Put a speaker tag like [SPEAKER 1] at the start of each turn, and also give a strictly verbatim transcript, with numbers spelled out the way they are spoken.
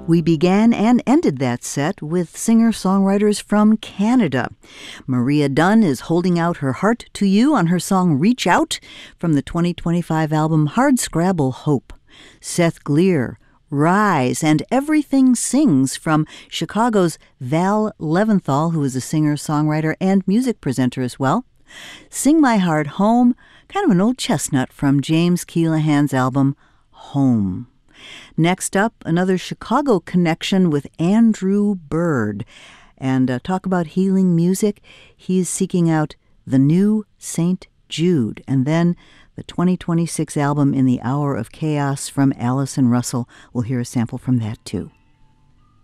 [SPEAKER 1] We began and ended that set with singer-songwriters from Canada. Maria Dunn is holding out her heart to you on her song Reach Out from the twenty twenty-five album Hardscrabble Hope. Seth Gleer, Rise, and Everything Sings from Chicago's Val Leventhal, who is a singer-songwriter and music presenter as well. Sing My Heart Home, kind of an old chestnut from James Keelahan's album Home. Next up, another Chicago connection with Andrew Bird. And uh, talk about healing music. He's seeking out the new Saint Jude. And then the twenty twenty-six album In the Hour of Chaos from Allison Russell. We'll hear a sample from that too.